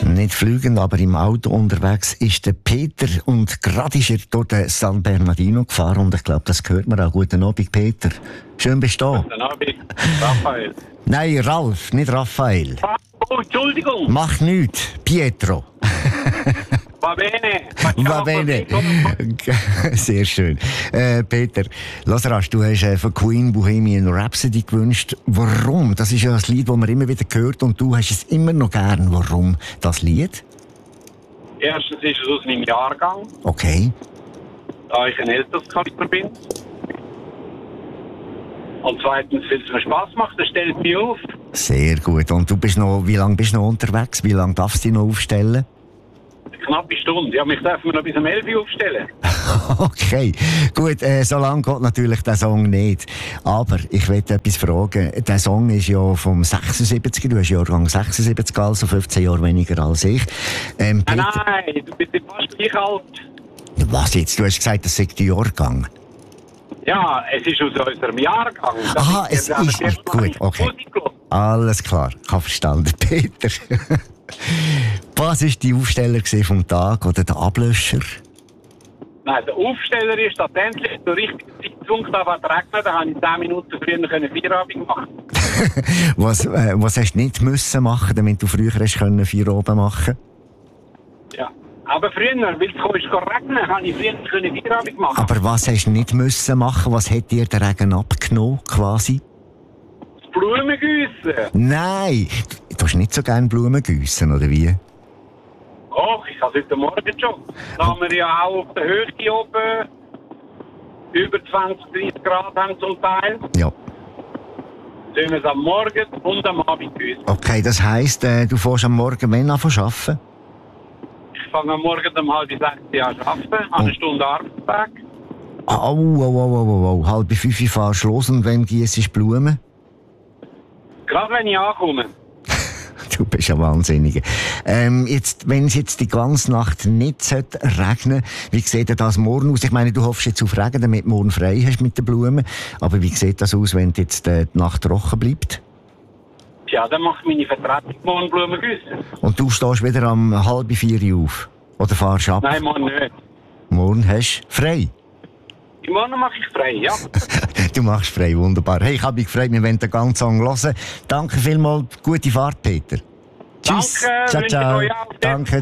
Nicht fliegend, aber im Auto unterwegs ist der Peter und gerade ist er durch den San Bernardino gefahren und ich glaube, das hört man auch. Guten Abend, Peter. Schön bist du da. Guten Abend, Raphael. Nein, Ralf, nicht Raphael. Oh, Entschuldigung. Mach nichts, Pietro. Va bene. Va bene. Sehr schön. Peter, lass rasch, du hast von Queen Bohemian Rhapsody gewünscht. Warum? Das ist ja ein Lied, das man immer wieder hört und du hast es immer noch gern. Warum das Lied? Erstens ist es aus meinem Jahrgang, Okay. da ich ein älteres Kaliber bin. Und zweitens, weil es mir Spass macht, das stellt mich auf. Sehr gut. Und du bist noch, wie lange bist du noch unterwegs? Wie lange darfst du dich noch aufstellen? Eine knappe Stunde. Ja, mich dürfen wir noch bis um 11 Uhr aufstellen. Okay, gut, so lange geht natürlich der Song nicht. Aber ich möchte etwas fragen. Der Song ist ja vom 76er, du hast Jahrgang 76, also 15 Jahre weniger als ich. Nein, du bist fast gleich alt. Was jetzt? Du hast gesagt, das sei der Jahrgang. Ja, es ist aus unserem Jahrgang. Aha, es ist gut, okay. Alles klar, ich habe verstanden. Peter, was war die Aufsteller vom Tag oder der Ablöscher? Nein, der Aufsteller ist tatsächlich der richtige Zeitpunkt, aber regnet, da habe ich 10 Minuten früher Feierabend machen. was hast du nicht müssen machen, damit du früher hast können Feierabend machen? Ja, aber früher, weil es regnen, habe ich früher Feierabend machen. Aber was hast du nicht müssen machen? Was hat dir der Regen abgenommen, quasi? Das Blumengießen. Nein, du hast nicht so gerne Blumen gießen, oder wie? Och, ich habe heute Morgen schon. Da haben wir ja auch auf der Höhe oben über 20, 30 Grad haben zum Teil. Ja. Sollen wir es am Morgen und am Abend gießen. Okay, das heisst, du fährst am Morgen wann an zu arbeiten? Ich fange am Morgen um 5:30 an zu arbeiten, eine Stunde Arbeitstag. Au. 4:30 fahrst du los und wann gießt du Blumen? Gerade wenn ich ankomme. Du bist ja wahnsinnig. Wenn es jetzt die ganze Nacht nicht regnen sollte, wie sieht das morgen aus? Ich meine, du hoffst jetzt auf Regen, damit du morgen frei hast mit den Blumen. Aber wie sieht das aus, wenn jetzt die Nacht trocken bleibt? Ja, dann macht meine Vertretung morgen Blumen gießen. Und du stehst wieder um 3:30 auf? Oder fahrst ab? Nein, morgen nicht. Morgen hast du frei? Morgen mache ich frei, ja. Du machst frei, wunderbar. Hey, ich habe mich gefreut, wir wollen den ganzen Song hören. Danke vielmals, gute Fahrt, Peter. Tschüss. Danke, ciao, ciao. wünsche euch auch. Danke.